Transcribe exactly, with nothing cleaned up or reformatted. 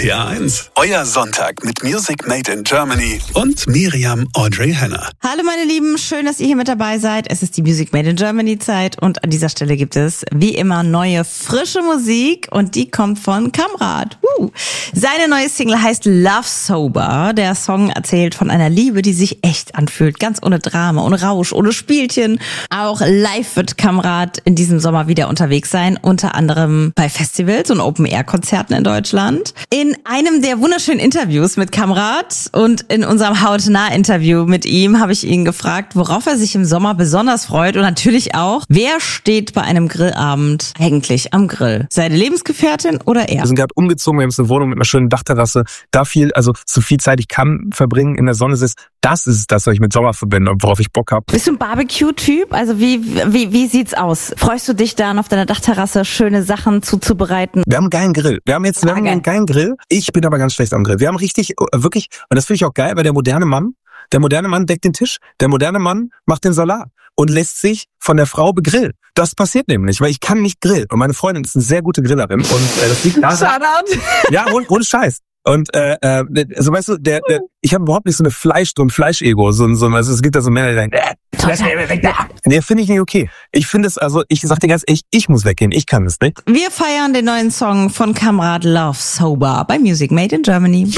R P R eins. Euer Sonntag mit Music Made in Germany und Miriam Audrey Henner. Hallo meine Lieben, schön, dass ihr hier mit dabei seid. Es ist die Music Made in Germany Zeit und an dieser Stelle gibt es wie immer neue, frische Musik und die kommt von Kamrat. Uh. Seine neue Single heißt Love Sober. Der Song erzählt von einer Liebe, die sich echt anfühlt, ganz ohne Drama, ohne Rausch, ohne Spielchen. Auch live wird Kamrat in diesem Sommer wieder unterwegs sein, unter anderem bei Festivals und Open-Air-Konzerten in Deutschland. In einem der wunderschönen Interviews mit Kamrat und in unserem Hautnah-Interview mit ihm habe ich ihn gefragt, worauf er sich im Sommer besonders freut und natürlich auch, wer steht bei einem Grillabend eigentlich am Grill? Seine Lebensgefährtin oder er? Wir sind gerade umgezogen, wir haben jetzt eine Wohnung mit einer schönen Dachterrasse. Da viel, also so viel Zeit ich kann verbringen in der Sonne ist, das ist das, was ich mit Sommer verbinde und worauf ich Bock habe. Bist du ein Barbecue-Typ? Also wie, wie, wie sieht's aus? Freust du dich dann auf deiner Dachterrasse, schöne Sachen zuzubereiten? Wir haben einen geilen Grill. Wir haben jetzt wir Ah, haben geil. einen geilen Grill. Ich bin aber ganz schlecht am Grill. Wir haben richtig, wirklich, und das finde ich auch geil, weil der moderne Mann, der moderne Mann deckt den Tisch, der moderne Mann macht den Salat und lässt sich von der Frau begrillen. Das passiert nämlich, weil ich kann nicht grillen. Und meine Freundin ist eine sehr gute Grillerin. Und äh, das liegt daran. Shoutout! Ja, ohne, ohne Scheiß. Und äh, äh, also weißt du, der, der ich habe überhaupt nicht so eine Fleisch, so ein Fleischego, so, so also es gibt da so mehr, die sagen, äh, lass mich weg da. Nee, finde ich nicht okay. Ich finde es, also ich sag dir ganz ehrlich, ich muss weggehen, ich kann es nicht. Wir feiern den neuen Song von Kamrat Love Sober bei Music Made in Germany.